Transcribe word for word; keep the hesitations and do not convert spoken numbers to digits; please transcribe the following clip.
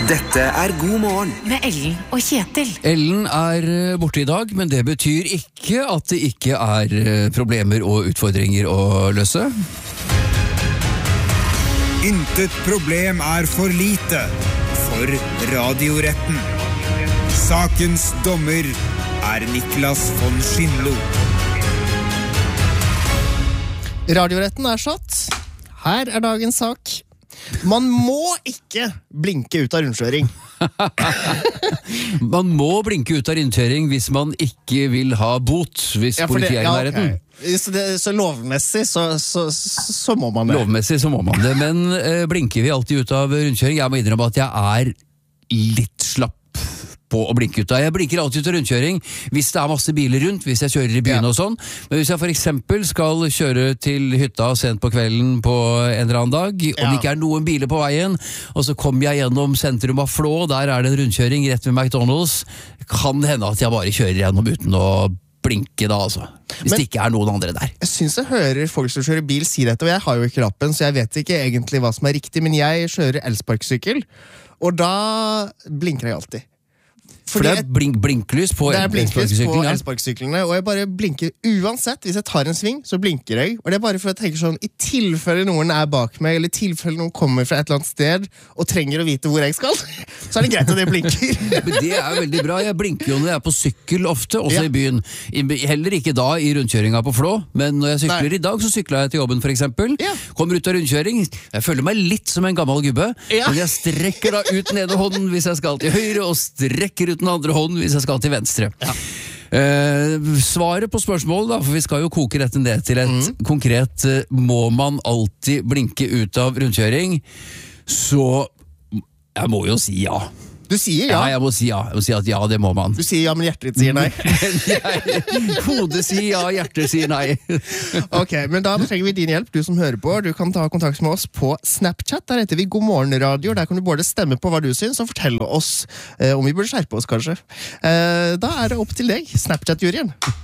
Dette er God morgen med Ellen og Kjetil. Ellen er borte i dag, men det betyr ikke at det ikke er problemer og utfordringer å løse. Intet problem er for lite for radioretten. Sakens dommer er Niklas von Schindlo. Radioretten er satt. Her er dagens sak. Man må ikke blinke ut av rundkjøring. Man må blinke ut av rundkjøring hvis man ikke vil ha bot, hvis ja, politiet er i nærheten. Ja, okay. så, det, så lovmessig så, så, så må man det. Lovmessig så må man det, men eh, blinker vi alltid ut av rundkjøring? Jeg må innrømme at jeg er litt slapp på å blinke ut av. Jeg blinker alltid ut av rundkjøring hvis det er masse biler rundt, hvis jeg kjører i byen ja. og sånn. Men hvis jeg for eksempel skal kjøre til hytta sent på kvelden på en eller annen dag, ja. om det ikke er noen biler på veien, og så kommer jeg gjennom sentrum av Flå, der er det en rundkjøring rett ved McDonald's, kan det hende at jeg bare kjører gjennom uten å blinke da, altså. Hvis Men, det ikke er noen andre der. Jeg synes jeg hører folk som kjører bil si dette, og jeg har jo ikke lappen, så jeg vet ikke egentlig hva som er riktig, men jeg kjører elsparkesykkel, og da blinker jeg alltid. For det er blink, blinklys på elsparkesyklene, og jeg bare blinker uansett. Hvis jeg tar en sving, så blinker jeg. Og det er bare for å tenke sånn, i tilfelle noen er bak meg, eller i tilfelle noen kommer fra et eller annet sted, og trenger å vite hvor jeg skal, så er det greit at jeg blinker. Men det er veldig bra. Jeg blinker jo når jeg er på sykkel ofte, også ja. i byen. Heller ikke da i rundkjøringa på Flå, men når jeg sykler Nei. i dag, så sykler jeg til jobben for eksempel. Ja. Kommer ut av rundkjøring. Jeg føler meg litt som en gammel gubbe, ja. men jeg strekker da ut nede hånden hvis jeg skal til høyre, og strekker ut den andre hånden hvis jeg skal til venstre. Ja. Eh, svaret på spørsmålet da, for vi skal jo koke dette ned til et mm. konkret, eh, må man alltid blinke ut av rundkjøring, så jeg må jo si ja. Du sier ja? Ja, jeg må si ja. Jeg må si at ja, det må man. Du sier ja, men hjertet sier nei. Hodet sier ja, hjertet sier nei. Ok, men da trenger vi din hjelp, du som hører på. Du kan ta kontakt med oss på Snapchat. Der heter vi God Morgen Radio. Der kan du både stemme på hva du syns, og fortelle oss eh, om vi burde skjerpe oss, kanskje. Eh, da er det opp til deg, Snapchat-juryen.